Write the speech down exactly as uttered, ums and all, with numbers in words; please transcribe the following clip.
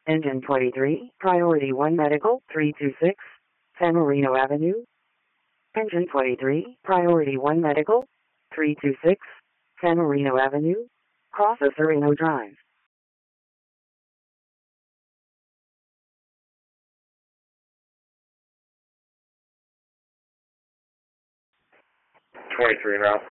Engine twenty-three, Priority one Medical, three two six, San Marino Avenue. Engine twenty-three, Priority one Medical, three two six, San Marino Avenue. Cross Sereno Drive. twenty-three en route.